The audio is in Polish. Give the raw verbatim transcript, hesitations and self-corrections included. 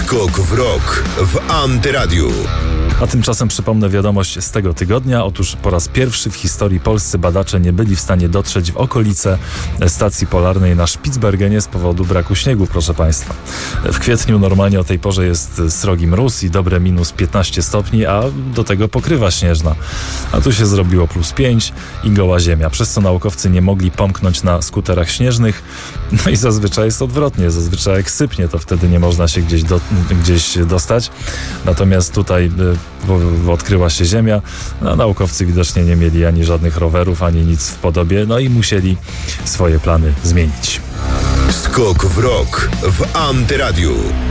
Skok w rok w Antyradiu. A tymczasem przypomnę wiadomość z tego tygodnia. Otóż po raz pierwszy w historii polscy badacze nie byli w stanie dotrzeć w okolice stacji polarnej na Spitsbergenie z powodu braku śniegu, proszę Państwa. W kwietniu normalnie o tej porze jest srogi mróz i dobre minus piętnaście stopni, a do tego pokrywa śnieżna. A tu się zrobiło plus pięć i goła ziemia, przez co naukowcy nie mogli pomknąć na skuterach śnieżnych. No i zazwyczaj jest odwrotnie. Zazwyczaj jak sypnie, to wtedy nie można się gdzieś, do, gdzieś dostać. Natomiast tutaj bo, bo odkryła się ziemia. No, naukowcy widocznie nie mieli ani żadnych rowerów, ani nic w podobie. No i musieli swoje plany zmienić. Skok w rok w Antyradiu.